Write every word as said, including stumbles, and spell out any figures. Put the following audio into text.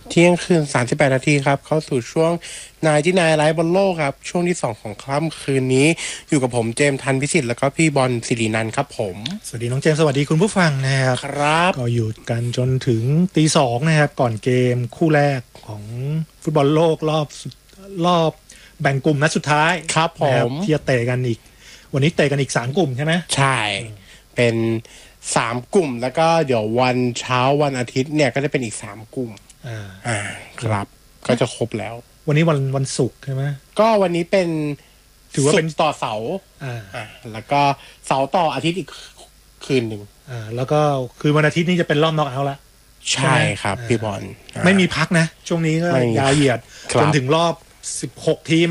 เที่ยงคืนสามสิบแปดนาทีครับเข้าสู่ช่วงนายที่นายไลฟ์บนโลกครับช่วงที่สองของค่ำคืนนี้อยู่กับผมเจมส์ทันพิสิทธิ์แล้วก็พี่บอลสิรินันท์ครับผมสวัสดีน้องเจมส์สวัสดีคุณผู้ฟังนะครับครับก็อยู่กันจนถึงตีสองนะครับก่อนเกมคู่แรกของฟุตบอลโลกรอบรอบแบ่งกลุ่มนัดสุดท้ายครับผมที่จะเตะกันอีกวันนี้เตะกันอีกสามกลุ่มใช่ไหมใช่เป็นสามกลุ่มแล้วก็เดี๋ยววันเช้าวันอาทิตย์เนี่ยก็จะเป็นอีกสามกลุ่มอ่าอ่าครับก็จะครบแล้ววันนี้วันวันศุกร์ใช่ไหมก็วันนี้เป็นถือว่าเป็นต่อเสาร์อ่าอ่าแล้วก็เสาร์ต่ออาทิตย์อีกคืนหนึ่งอ่าแล้วก็คือวันอาทิตย์นี้จะเป็นรอบน็อกเอาท์ละใช่ครับพี่บอลไม่มีพักนะช่วงนี้ก็ยาวเหยียดจนถึงรอบสิบหกทีม